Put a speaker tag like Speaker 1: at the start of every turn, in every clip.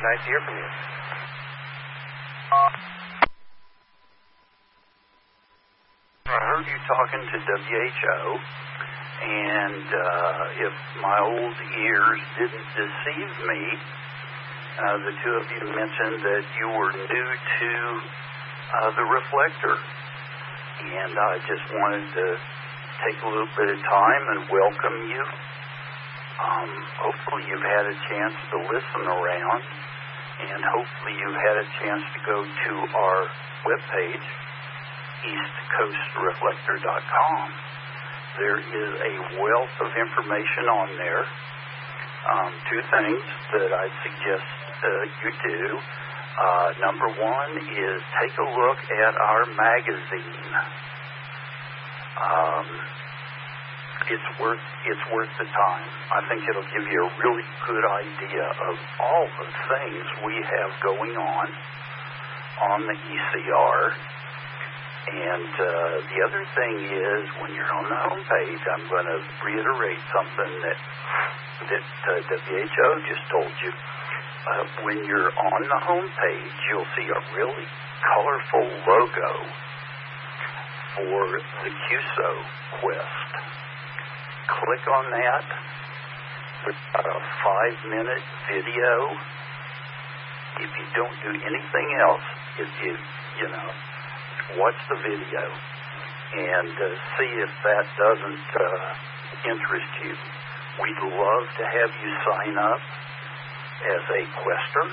Speaker 1: Nice to hear from you.
Speaker 2: I heard you talking to WHO, and if my old ears didn't deceive me, the two of you mentioned that you were new to the reflector, and I just wanted to take a little bit of time and welcome you. Hopefully you've had a chance to listen around, and hopefully you've had a chance to go to our webpage, eastcoastreflector.com. There is a wealth of information on there. Two things that I suggest you do. Number one is take a look at our magazine. It's worth the time. I think it'll give you a really good idea of all the things we have going on the ECR. And the other thing is, when you're on the homepage, I'm going to reiterate something that WHO just told you. When you're on the homepage, you'll see a really colorful logo for the QSO Quest. Click on that. There's about a 5-minute video. If you don't do anything else, watch the video and see if that doesn't interest you. We'd love to have you sign up as a quester.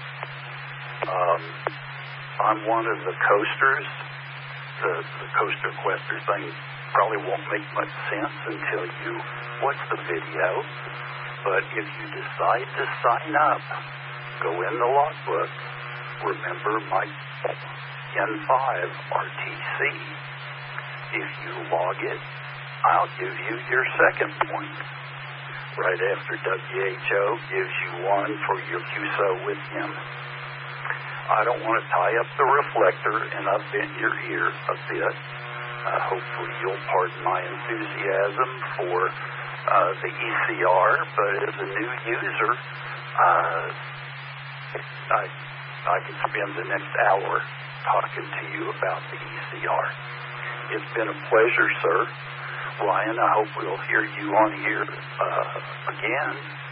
Speaker 2: I'm one of the coasters. The coaster quester thing probably won't make much sense until you watch the video. But if you decide to sign up, go in the logbook. Remember my N5 RTC. If you log it, I'll give you your second point. Right after WHO gives you one for your QSO with him. I don't want to tie up the reflector, and I've bent your ear a bit. Hopefully you'll pardon my enthusiasm for the ECR, but as a new user, I can spend the next hour talking to you about the ECR. It's been a pleasure, sir. Ryan, I hope we'll hear you on here again.